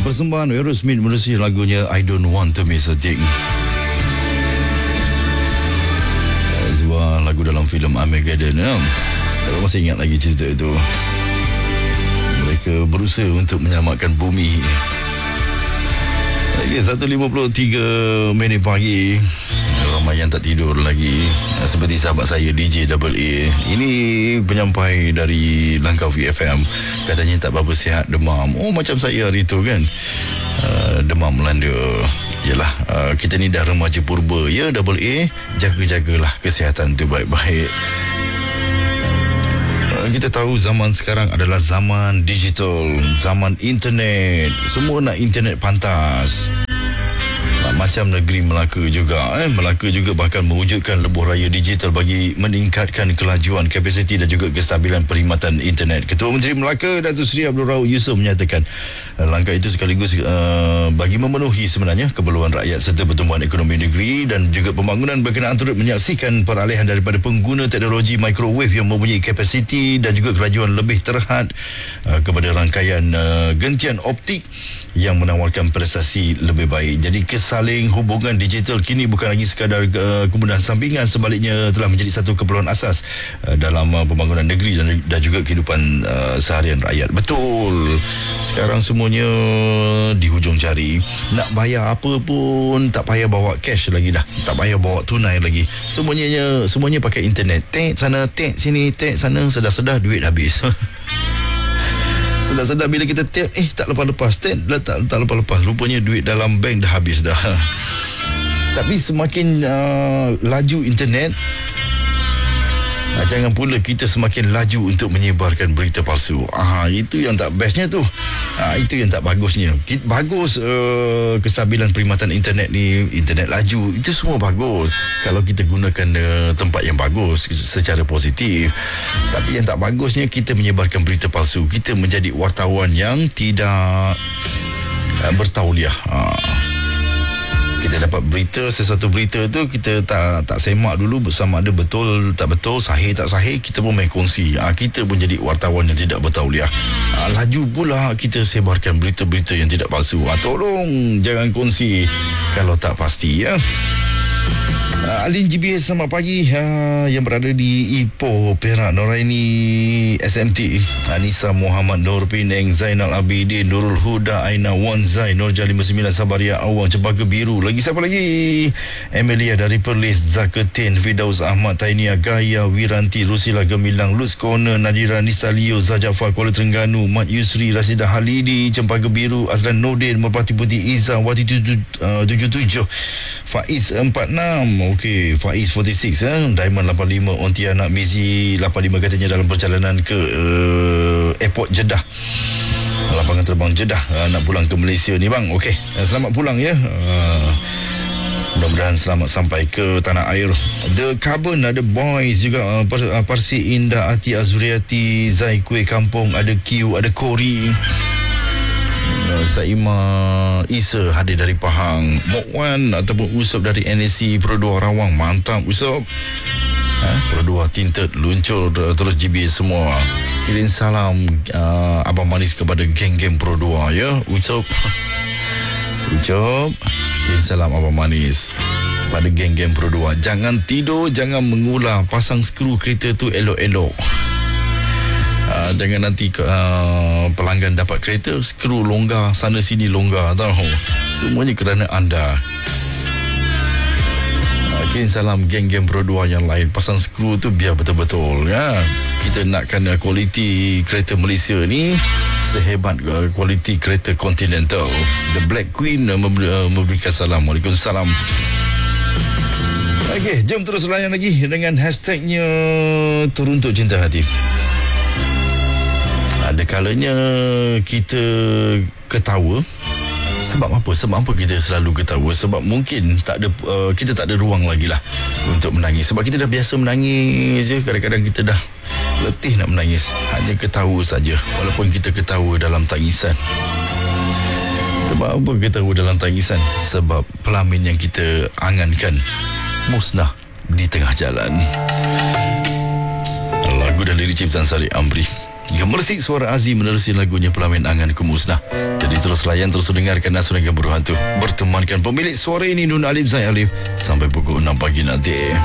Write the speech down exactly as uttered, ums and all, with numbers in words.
Persembahan Aerosmith menerusi lagunya I Don't Want to Miss a Thing. Sebuah lagu dalam filem Armageddon ya. Saya masih ingat lagi cerita itu. Mereka berusaha untuk menyelamatkan bumi. Lagi satu lima puluh tiga minit pagi. Ramai yang tak tidur lagi. Seperti sahabat saya D J A A. Ini penyampai dari Langkawi F M. Katanya tak berapa sihat, demam. Oh, macam saya hari tu kan. uh, Demam melanda. Yalah, uh, kita ni dah remaja purba ya, A A. Jaga-jagalah kesihatan tu baik-baik. uh, Kita tahu zaman sekarang adalah zaman digital, zaman internet. Semua nak internet pantas. Macam negeri Melaka juga eh? Melaka juga bahkan mewujudkan lebuh raya digital bagi meningkatkan kelajuan, kapasiti dan juga kestabilan perkhidmatan internet. Ketua Menteri Melaka Datuk Seri Abdul Rauf Yusof menyatakan langkah itu sekaligus uh, bagi memenuhi sebenarnya keperluan rakyat serta pertumbuhan ekonomi negeri dan juga pembangunan berkenaan turut menyaksikan peralihan daripada pengguna teknologi microwave yang mempunyai kapasiti dan juga kelajuan lebih terhad uh, kepada rangkaian uh, gentian optik yang menawarkan prestasi lebih baik. Jadi kesaling hubungan digital kini bukan lagi sekadar uh, kemudahan sampingan, sebaliknya telah menjadi satu keperluan asas uh, dalam uh, pembangunan negeri dan, dan juga kehidupan uh, seharian rakyat. Betul. Sekarang semuanya di hujung jari. Nak bayar apa pun tak payah bawa cash lagi dah. Tak payah bawa tunai lagi. Semuanya semuanya pakai internet. Tek sana, tek sini, tek sana, sedar-sedar duit habis. Sedar-sedar bila kita tap, eh tak lepas-lepas, tap tak, tak lepas-lepas. Rupanya duit dalam bank dah habis dah. Tapi semakin uh, laju internet, uh, jangan pula kita semakin laju untuk menyebarkan berita palsu. Ah, itu yang tak bestnya tu. Ah, itu yang tak bagusnya. Bagus uh, kestabilan perkhidmatan internet ni, internet laju, itu semua bagus kalau kita gunakan uh, tempat yang bagus secara positif. Tapi yang tak bagusnya kita menyebarkan berita palsu. Kita menjadi wartawan yang tidak uh, bertauliah. Ah. Kita dapat berita, sesuatu berita tu kita tak tak semak dulu bersama ada betul tak betul, sahih tak sahih, kita pun main kongsi. Ha, kita pun jadi wartawan yang tidak bertauliah. Ha, laju pula kita sebarkan berita-berita yang tidak palsu. Ha, tolong jangan kongsi kalau tak pasti ya. Uh, Alin G B S, selamat pagi. uh, Yang berada di Ipoh, Perak, Noraini S M T, Anissa Muhammad, Nur Penang, Zainal Abidin, Nurul Huda, Aina Wan Zai, Nur Jali sembilan, Sabaria Awang, Cempaka Biru. Lagi siapa lagi? Emilia dari Perlis, Zaketin, Fidaus Ahmad, Tainia Gaya, Wiranti, Rusila Gemilang, Luz Corner, Nadira Nisalio, Zajafar, Kuala Terengganu, Mat Yusri, Rasidah Halidi, Cempaka Biru, Azlan Nordin, Merpati Putih, Izzah, Wati tujuh tujuh, Faiz empat enam. Okey, Faiz empat enam eh? Diamond lapan lima, Ontianak Mizi lapan lima katanya dalam perjalanan ke uh, airport Jeddah, lapangan terbang Jeddah, uh, nak pulang ke Malaysia ni bang. Okey, uh, selamat pulang ya. Uh, mudah-mudahan selamat sampai ke tanah air. The Carbon, ada Boys juga, uh, Par- uh, Parsi Indah, Ati Azuriati, Zai Kuih Kampung, ada Q, ada Kori, Saima Isa hadir dari Pahang, Mokwan ataupun Usop dari N S C Pro dua Rawang. Mantap Usop. Ha, Pro dua Tinted luncur terus G B S semua. Kirim salam uh, Abang Manis kepada geng-geng Pro dua ya. Usop Usop kirim salam Abang Manis pada geng-geng Pro dua. Jangan tidur, jangan mengular, pasang skru kereta tu elok-elok. Uh, jangan nanti uh, pelanggan dapat kereta, skru longgar, sana sini longgar, tahu. Semuanya kerana anda. Uh, kirim salam geng-geng Pro dua yang lain. Pasang skru tu biar betul-betul ya. Kita nakkan uh, kualiti kereta Malaysia ni sehebat uh, kualiti kereta Continental. The Black Queen uh, memberi, uh, memberikan salam. Waalaikumsalam. Okey, jom terus layan lagi dengan hashtagnya Teruntuk Cinta Hati. Ada kalanya kita ketawa. Sebab apa? Sebab apa kita selalu ketawa? Sebab mungkin tak ada uh, kita tak ada ruang lagi lah untuk menangis. Sebab kita dah biasa menangis je. Kadang-kadang kita dah letih nak menangis. Hanya ketawa saja. Walaupun kita ketawa dalam tangisan. Sebab apa ketawa dalam tangisan? Sebab pelamin yang kita angankan musnah di tengah jalan. Lagu dan lirik ciptaan Sari Amri. Gemersik suara Azim menerusi lagunya Pelamin Angan Kumusnah. Jadi terus layan, terus dengarkan Asurangan Berhantu. Bertemankan pemilik suara ini Nun Alif Zain Alif sampai pukul enam pagi nanti.